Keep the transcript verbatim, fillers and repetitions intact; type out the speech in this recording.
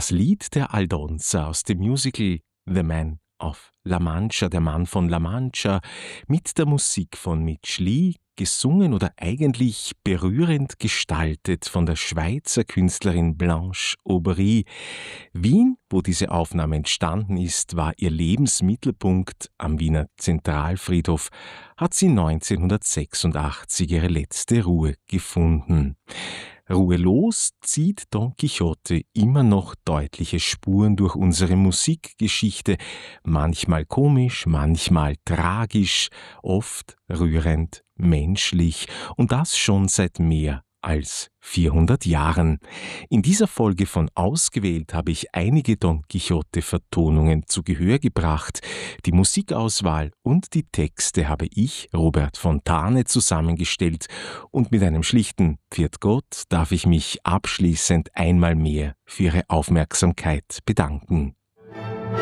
Das Lied der Aldonza aus dem Musical The Man of La Mancha, der Mann von La Mancha, mit der Musik von Mitch Lee, gesungen oder eigentlich berührend gestaltet von der Schweizer Künstlerin Blanche Aubry. Wien, wo diese Aufnahme entstanden ist, war ihr Lebensmittelpunkt. Am Wiener Zentralfriedhof hat sie neunzehnhundertsechsundachtzig ihre letzte Ruhe gefunden. Ruhelos zieht Don Quixote immer noch deutliche Spuren durch unsere Musikgeschichte, manchmal komisch, manchmal tragisch, oft rührend menschlich, und das schon seit mehr als vierhundert Jahren. In dieser Folge von Ausgewählt habe ich einige Don Quixote-Vertonungen zu Gehör gebracht. Die Musikauswahl und die Texte habe ich, Robert Fontane, zusammengestellt, und mit einem schlichten Pfiat Gott darf ich mich abschließend einmal mehr für Ihre Aufmerksamkeit bedanken.